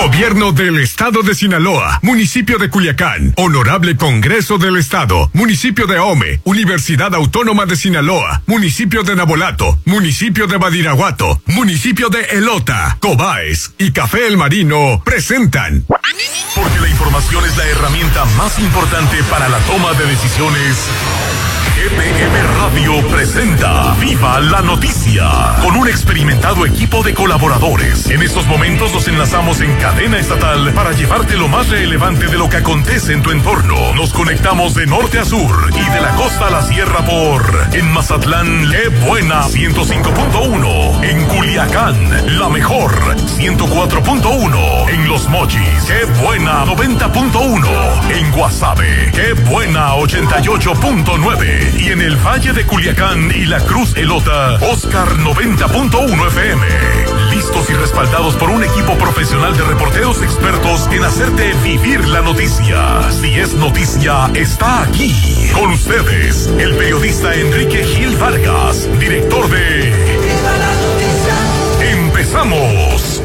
Gobierno del Estado de Sinaloa, Municipio de Culiacán, Honorable Congreso del Estado, Municipio de Ahome, Universidad Autónoma de Sinaloa, Municipio de Nabolato, Municipio de Badiraguato, Municipio de Elota, Cobaes y Café El Marino presentan. Porque la información es la herramienta más importante para la toma de decisiones. GPM Radio presenta Viva la Noticia, con un experimentado equipo de colaboradores. En estos momentos nos enlazamos en cadena estatal para llevarte lo más relevante de lo que acontece en tu entorno. Nos conectamos de norte a sur y de la costa a la sierra en Mazatlán, Qué Buena 105.1, en Culiacán, La Mejor 104.1, en Los Mochis, Qué Buena 90.1, en Guasave, Qué Buena 88.9, y en el Valle de Culiacán y la Cruz Elota, Oscar 90.1 FM. Listos y respaldados por un equipo profesional de reporteros expertos en hacerte vivir la noticia. Si es noticia, está aquí. Con ustedes, el periodista Enrique Gil Vargas, director de Viva la Noticia. ¡Empezamos!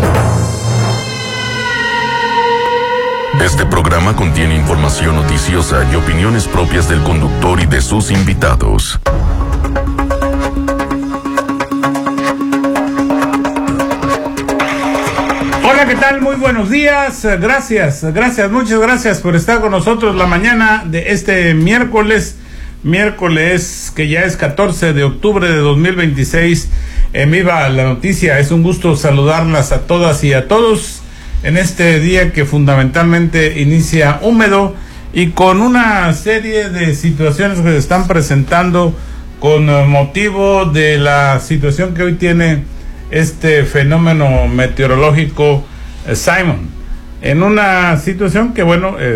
Este programa contiene información noticiosa y opiniones propias del conductor y de sus invitados. Hola, ¿qué tal? Muy buenos días. Muchas gracias por estar con nosotros la mañana de este miércoles que ya es 14 de octubre de 2026. En Viva la Noticia, es un gusto saludarlas a todas y a todos en este día que fundamentalmente inicia húmedo y con una serie de situaciones que se están presentando con motivo de la situación que hoy tiene este fenómeno meteorológico Simon, en una situación que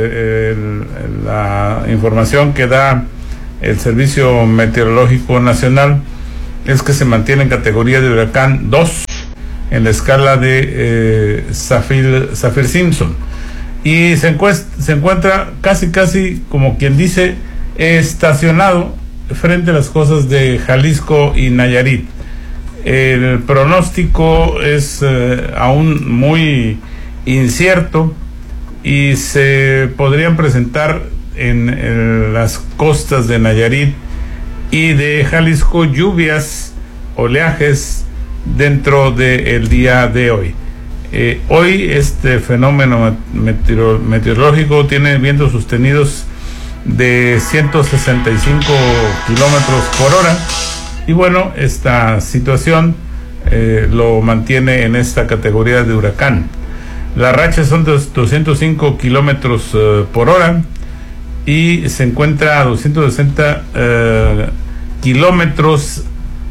la información que da el Servicio Meteorológico Nacional es que se mantiene en categoría de huracán 2 en la escala de Saffir-Simpson, y se encuentra casi como quien dice estacionado frente a las costas de Jalisco y Nayarit. El pronóstico es aún muy incierto y se podrían presentar en las costas de Nayarit y de Jalisco lluvias, oleajes dentro del día de hoy. Hoy este fenómeno meteorológico tiene vientos sostenidos de 165 kilómetros por hora. Y bueno, esta situación lo mantiene en esta categoría de huracán. Las rachas son de 205 kilómetros por hora y se encuentra a 260 kilómetros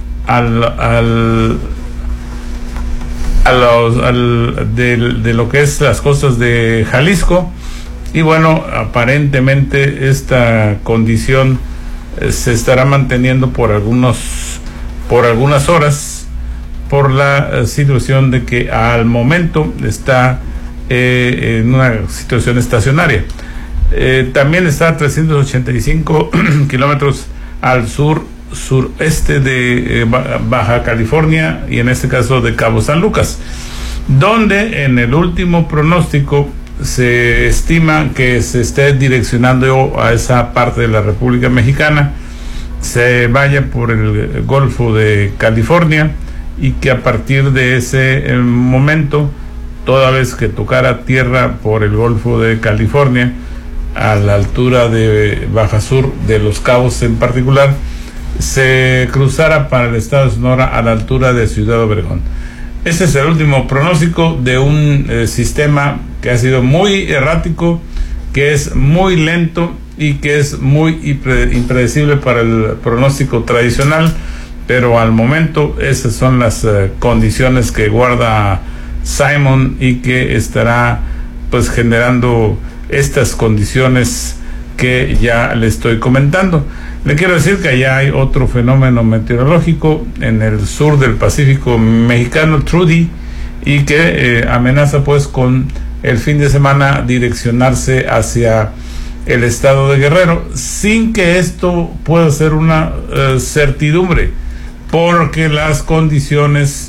de lo que es las costas de Jalisco. Y bueno, aparentemente esta condición se estará manteniendo por algunas horas, por la situación de que al momento está en una situación estacionaria. También está a 385 kilómetros al sureste de Baja California, y en este caso de Cabo San Lucas, donde en el último pronóstico se estima que se esté direccionando a esa parte de la República Mexicana, se vaya por el Golfo de California, y que a partir de ese momento, toda vez que tocara tierra por el Golfo de California, a la altura de Baja Sur de Los Cabos en particular, se cruzara para el estado de Sonora a la altura de Ciudad Obregón. Ese es el último pronóstico de un sistema que ha sido muy errático, que es muy lento y que es muy impredecible para el pronóstico tradicional, pero al momento esas son las condiciones que guarda Simon y que estará pues generando estas condiciones que ya le estoy comentando. Le quiero decir que allá hay otro fenómeno meteorológico en el sur del Pacífico mexicano, Trudy, y que amenaza pues con el fin de semana direccionarse hacia el estado de Guerrero, sin que esto pueda ser una certidumbre, porque las condiciones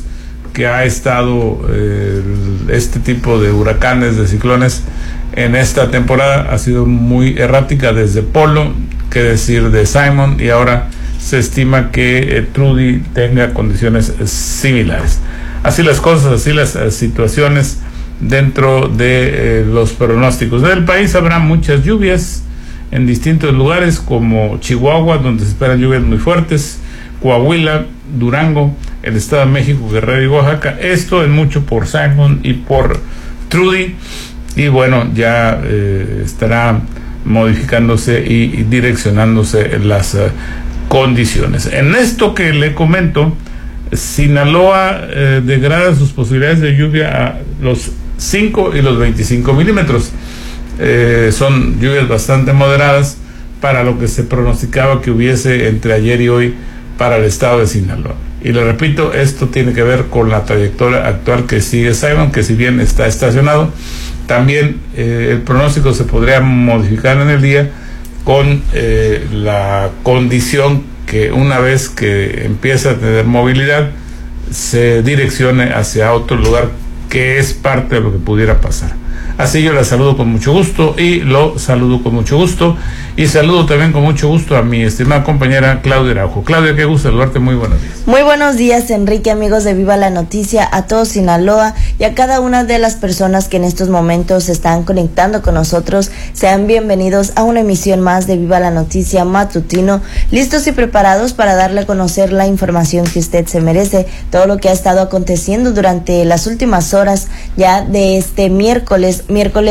que ha estado este tipo de huracanes, de ciclones en esta temporada ha sido muy errática, desde Polo, qué decir de Simon, y ahora se estima que Trudy tenga condiciones similares. Así las cosas, así las situaciones dentro de los pronósticos. Del país habrá muchas lluvias en distintos lugares, como Chihuahua, donde se esperan lluvias muy fuertes, Coahuila, Durango, el Estado de México, Guerrero y Oaxaca. Esto es mucho por Simon y por Trudy, y bueno, ya estará modificándose y direccionándose las condiciones. En esto que le comento, Sinaloa degrada sus posibilidades de lluvia a los 5 y los 25 milímetros. Son lluvias bastante moderadas para lo que se pronosticaba que hubiese entre ayer y hoy para el estado de Sinaloa. Y le repito, esto tiene que ver con la trayectoria actual que sigue Simon, que si bien está estacionado, también el pronóstico se podría modificar en el día con la condición que una vez que empieza a tener movilidad se direccione hacia otro lugar, que es parte de lo que pudiera pasar. Así yo la saludo con mucho gusto y lo saludo con mucho gusto, y saludo también con mucho gusto a mi estimada compañera Claudia Araujo. Claudia, qué gusto saludarte, muy buenos días. Muy buenos días, Enrique, amigos de Viva la Noticia, a todo Sinaloa y a cada una de las personas que en estos momentos se están conectando con nosotros. Sean bienvenidos a una emisión más de Viva la Noticia matutino, listos y preparados para darle a conocer la información que usted se merece, todo lo que ha estado aconteciendo durante las últimas horas ya de este miércoles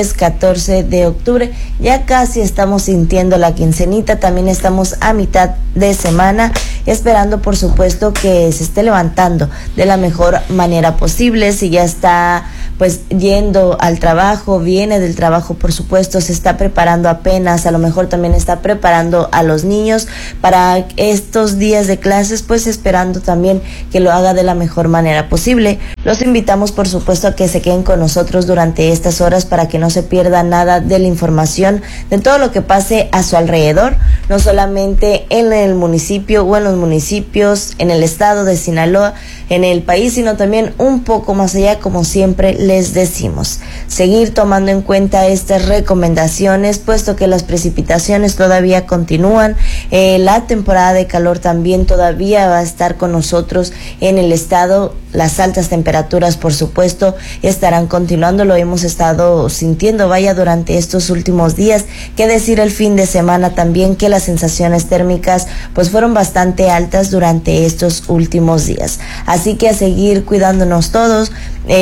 14 de octubre. Ya casi estamos sintiendo la quincenita, también estamos a mitad de semana, esperando por supuesto que se esté levantando de la mejor manera posible. Si ya está pues yendo al trabajo, viene del trabajo, por supuesto, se está preparando apenas, a lo mejor también está preparando a los niños para estos días de clases, pues esperando también que lo haga de la mejor manera posible. Los invitamos, por supuesto, a que se queden con nosotros durante estas horas para que no se pierda nada de la información, de todo lo que pase a su alrededor, no solamente en el municipio o en los municipios, en el estado de Sinaloa, en el país, sino también un poco más allá, como siempre les decimos. Seguir tomando en cuenta estas recomendaciones, puesto que las precipitaciones todavía continúan, la temporada de calor también todavía va a estar con nosotros en el estado. Las altas temperaturas, por supuesto, estarán continuando, lo hemos estado sintiendo, vaya, durante estos últimos días. Qué decir el fin de semana también, que las sensaciones térmicas pues fueron bastante altas durante estos últimos días. Así que a seguir cuidándonos todos,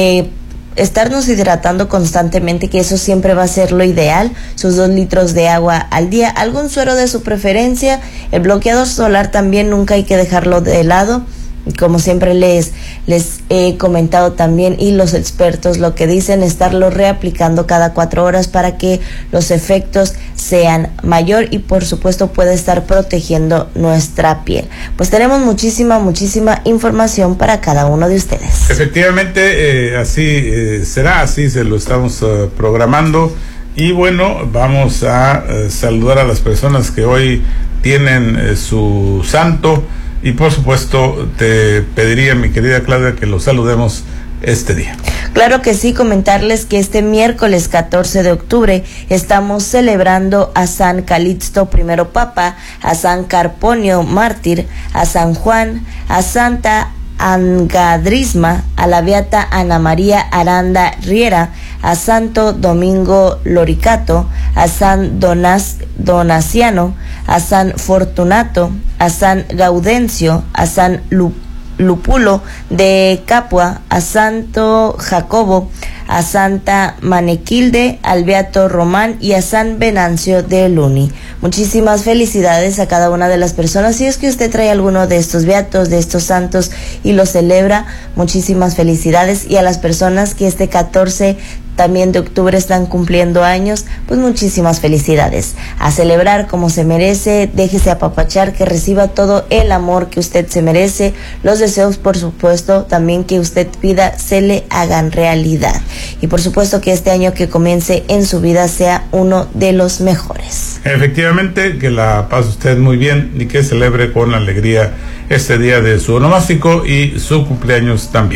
estarnos hidratando constantemente, que eso siempre va a ser lo ideal, sus 2 litros de agua al día, algún suero de su preferencia, el bloqueador solar también nunca hay que dejarlo de lado. Como siempre les he comentado también, y los expertos lo que dicen, estarlo reaplicando cada 4 horas para que los efectos sean mayor y por supuesto pueda estar protegiendo nuestra piel. Pues tenemos muchísima información para cada uno de ustedes. Efectivamente, así será, así se lo estamos programando. Y bueno, vamos a saludar a las personas que hoy tienen su santo. Y por supuesto te pediría, mi querida Claudia, que los saludemos este día. Claro que sí, comentarles que este miércoles 14 de octubre estamos celebrando a San Calixto I Papa, a San Carponio Mártir, a San Juan, a Santa Angadrisma, a la Beata Ana María Aranda Riera, a Santo Domingo Loricato, a San Donaciano, a San Fortunato, a San Gaudencio, a San Lupulo de Capua, a Santo Jacobo, a Santa Manequilde, al Beato Román y a San Venancio de Luni. Muchísimas felicidades a cada una de las personas. Si es que usted trae alguno de estos beatos, de estos santos y lo celebra, muchísimas felicidades. Y a las personas que este 14 también de octubre están cumpliendo años, pues muchísimas felicidades. A celebrar como se merece, déjese apapachar, que reciba todo el amor que usted se merece. Los deseos, por supuesto, también que usted pida, se le hagan realidad. Y por supuesto que este año que comience en su vida sea uno de los mejores. Efectivamente, que la pase usted muy bien y que celebre con alegría este día de su onomástico y su cumpleaños también.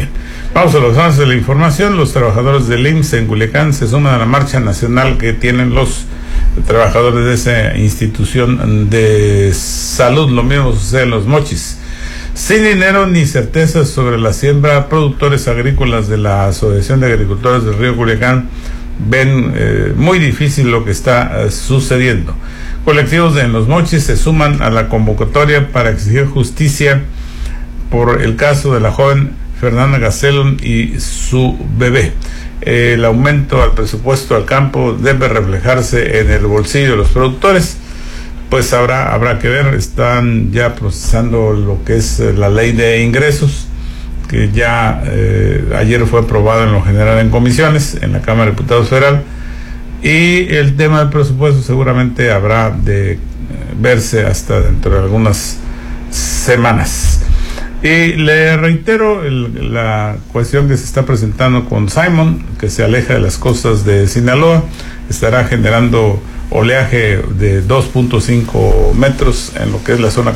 Vamos a los avances de la información. Los trabajadores del IMSS en Culiacán se suman a la marcha nacional que tienen los trabajadores de esa institución de salud. Lo mismo sucede en Los Mochis. Sin dinero ni certezas sobre la siembra, productores agrícolas de la Asociación de Agricultores del Río Culiacán ven muy difícil lo que está sucediendo. Colectivos en Los Mochis se suman a la convocatoria para exigir justicia por el caso de la joven Fernanda Gastelum y su bebé. El aumento al presupuesto al campo debe reflejarse en el bolsillo de los productores. Pues habrá que ver. Están ya procesando lo que es la ley de ingresos, que ya ayer fue aprobada en lo general en comisiones en la Cámara de Diputados Federal, y el tema del presupuesto seguramente habrá de verse hasta dentro de algunas semanas. Y le reitero la cuestión que se está presentando con Simon, que se aleja de las costas de Sinaloa, estará generando oleaje de 2.5 metros en lo que es la zona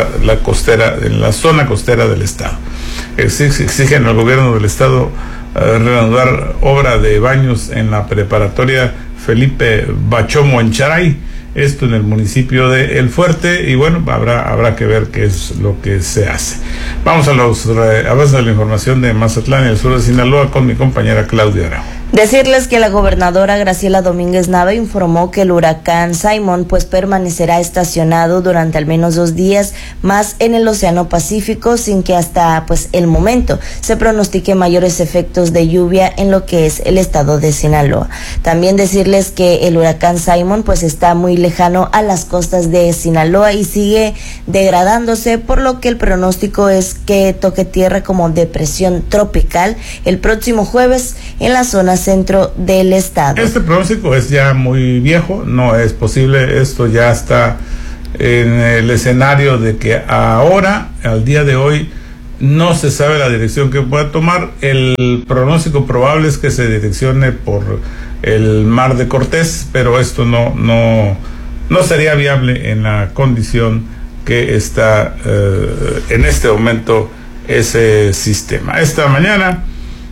costera del estado. Exigen al gobierno del estado reanudar obra de baños en la preparatoria Felipe Bachomo en Charay, esto en el municipio de El Fuerte, y bueno, habrá que ver qué es lo que se hace. Vamos a los avances de la información de Mazatlán y el sur de Sinaloa con mi compañera Claudia Araujo. Decirles que la gobernadora Graciela Domínguez Nava informó que el huracán Simon pues permanecerá estacionado durante al menos 2 días más en el Océano Pacífico, sin que hasta pues el momento se pronostique mayores efectos de lluvia en lo que es el estado de Sinaloa. También decirles que el huracán Simon pues está muy lejano a las costas de Sinaloa y sigue degradándose, por lo que el pronóstico es que toque tierra como depresión tropical el próximo jueves en la zona centro del estado. Este pronóstico es ya muy viejo, no es posible, esto ya está en el escenario de que ahora, al día de hoy, no se sabe la dirección que pueda tomar. El pronóstico probable es que se direccione por el Mar de Cortés, pero esto no sería viable en la condición que está en este momento ese sistema. Esta mañana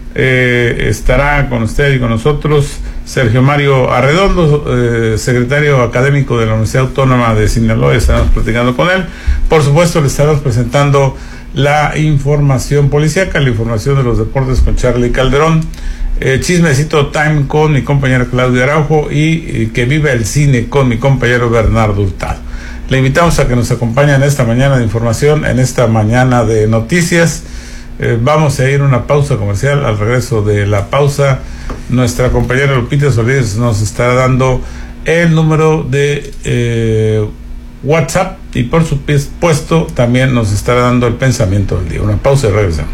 estará con usted y con nosotros Sergio Mario Arredondo, secretario académico de la Universidad Autónoma de Sinaloa. Estaremos platicando con él. Por supuesto, le estaremos presentando la información policíaca, la información de los deportes con Charlie Calderón, chismecito time con mi compañera Claudia Araujo y que viva el cine con mi compañero Bernardo Hurtado. Le invitamos a que nos acompañe en esta mañana de información, en esta mañana de noticias. Vamos a ir a una pausa comercial. Al regreso de la pausa, nuestra compañera Lupita Solís nos estará dando el número de WhatsApp y por supuesto también nos estará dando el pensamiento del día. Una pausa y regresamos.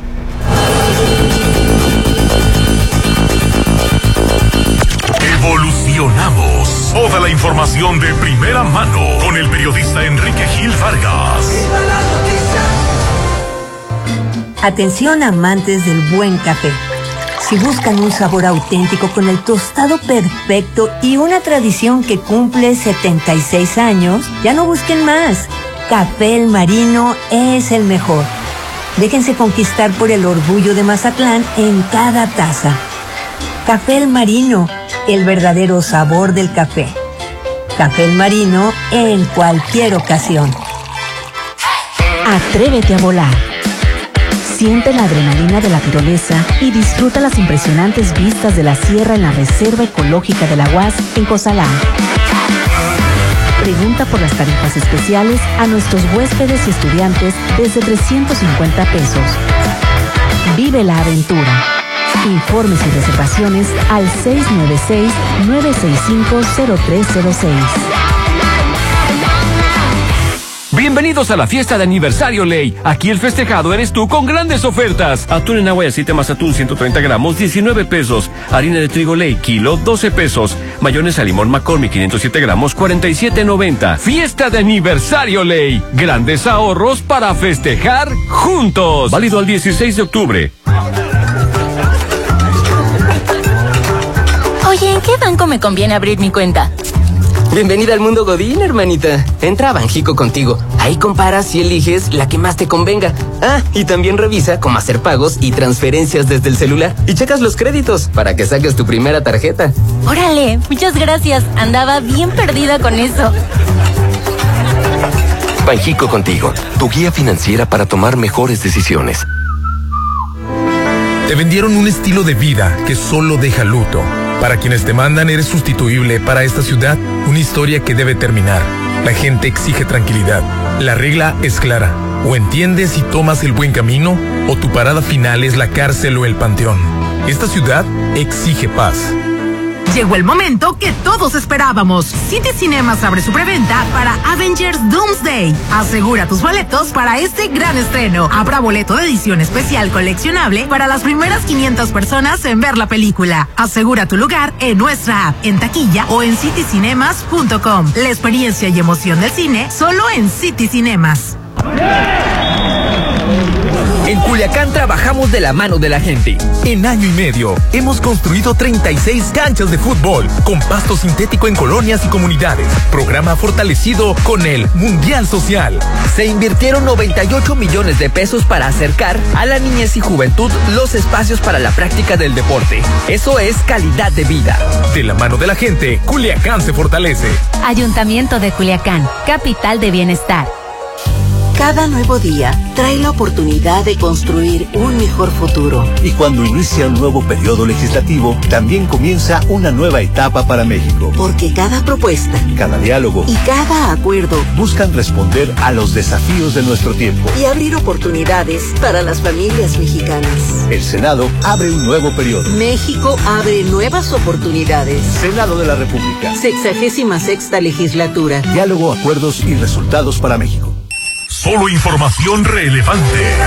Evolucionamos. Toda la información de primera mano con el periodista Enrique Gil Vargas. Atención amantes del buen café. Si buscan un sabor auténtico con el tostado perfecto y una tradición que cumple 76 años, ya no busquen más. Café El Marino es el mejor. Déjense conquistar por el orgullo de Mazatlán en cada taza. Café El Marino, el verdadero sabor del café. Café El Marino en cualquier ocasión. Atrévete a volar. Siente la adrenalina de la tirolesa y disfruta las impresionantes vistas de la sierra en la Reserva Ecológica de la UAS en Cozalá. Pregunta por las tarifas especiales a nuestros huéspedes y estudiantes desde 350 pesos. Vive la aventura. Informes y reservaciones al 696-965-0306. Bienvenidos a la fiesta de aniversario Ley. Aquí el festejado eres tú con grandes ofertas. Atún en agua y aceite Mazatún 130 gramos, 19 pesos. Harina de trigo Ley, kilo, 12 pesos. Mayonesa limón McCormick 507 gramos, 47.90. Fiesta de aniversario Ley. Grandes ahorros para festejar juntos. Válido al 16 de octubre. Oye, ¿en qué banco me conviene abrir mi cuenta? Bienvenida al mundo Godín, hermanita. Entra a Banjico Contigo. Ahí comparas y eliges la que más te convenga. Ah, y también revisa cómo hacer pagos y transferencias desde el celular. Y checas los créditos para que saques tu primera tarjeta. Órale, muchas gracias. Andaba bien perdida con eso. Banjico Contigo, tu guía financiera para tomar mejores decisiones. Te vendieron un estilo de vida que solo deja luto. Para quienes te mandan, eres sustituible. Para esta ciudad, una historia que debe terminar. La gente exige tranquilidad. La regla es clara. O entiendes y tomas el buen camino, o tu parada final es la cárcel o el panteón. Esta ciudad exige paz. Llegó el momento que todos esperábamos. City Cinemas abre su preventa para Avengers Doomsday. Asegura tus boletos para este gran estreno. Habrá boleto de edición especial coleccionable para las primeras 500 personas en ver la película. Asegura tu lugar en nuestra app, en taquilla o en citycinemas.com. La experiencia y emoción del cine solo en City Cinemas. En Culiacán trabajamos de la mano de la gente. En año y medio hemos construido 36 canchas de fútbol con pasto sintético en colonias y comunidades. Programa fortalecido con el Mundial Social. Se invirtieron 98 millones de pesos para acercar a la niñez y juventud los espacios para la práctica del deporte. Eso es calidad de vida. De la mano de la gente, Culiacán se fortalece. Ayuntamiento de Culiacán, capital de bienestar. Cada nuevo día trae la oportunidad de construir un mejor futuro. Y cuando inicia un nuevo periodo legislativo, también comienza una nueva etapa para México. Porque cada propuesta, cada diálogo y cada acuerdo buscan responder a los desafíos de nuestro tiempo y abrir oportunidades para las familias mexicanas. El Senado abre un nuevo periodo. México abre nuevas oportunidades. Senado de la República. 66ª legislatura. Diálogo, acuerdos y resultados para México. Solo información relevante.